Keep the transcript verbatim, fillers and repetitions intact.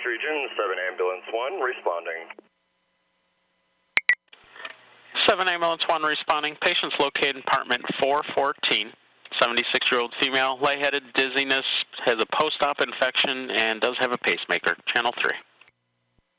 region, seven Ambulance one, responding. seven Ambulance one responding. Patient's located in apartment four fourteen. seventy-six-year-old female, lightheaded, dizziness, has a post-op infection, and does have a pacemaker. Channel three.